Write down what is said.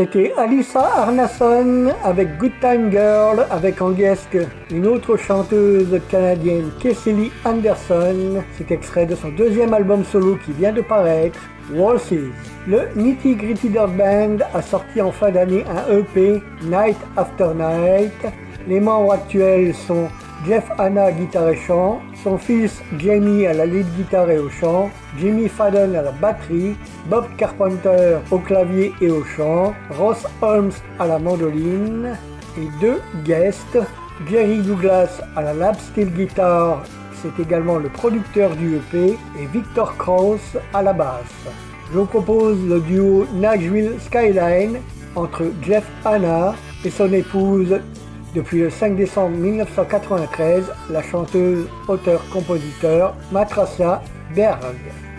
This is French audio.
C'était Alyssa Arnason avec Good Time Girl, avec en guest une autre chanteuse canadienne, Kessely Anderson. C'est extrait de son deuxième album solo qui vient de paraître, Waltzes. Le Nitty Gritty Dirt Band a sorti en fin d'année un EP, Night After Night. Les membres actuels sont Jeff Hanna, guitare et chant, son fils Jamie à la lead guitare et au chant, Jimmy Fadden à la batterie, Bob Carpenter au clavier et au chant, Ross Holmes à la mandoline et deux guests, Jerry Douglas à la lap steel guitar, c'est également le producteur du EP, et Victor Krauss à la basse. Je vous propose le duo Nashville Skyline entre Jeff Hanna et son épouse depuis le 5 décembre 1993, la chanteuse, auteur-compositeur Matracia Berg.